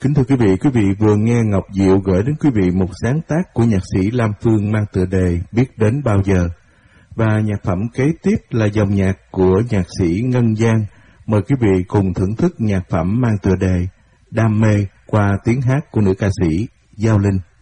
Kính thưa quý vị vừa nghe Ngọc Diệu gửi đến quý vị một sáng tác của nhạc sĩ Lam Phương mang tựa đề Biết Đến Bao Giờ. Và nhạc phẩm kế tiếp là dòng nhạc của nhạc sĩ Ngân Giang. Mời quý vị cùng thưởng thức nhạc phẩm mang tựa đề Đam Mê qua tiếng hát của nữ ca sĩ Giao Linh.